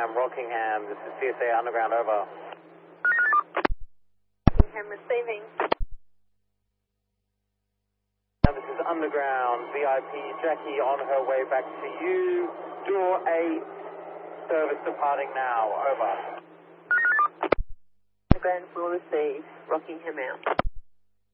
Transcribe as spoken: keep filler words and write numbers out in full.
Rockingham, Rockingham. This is C S A Underground, over. Rockingham receiving. Now this is Underground, V I P Jackie on her way back to you. Door eight, service departing now, over. Underground will receive. Rockingham out.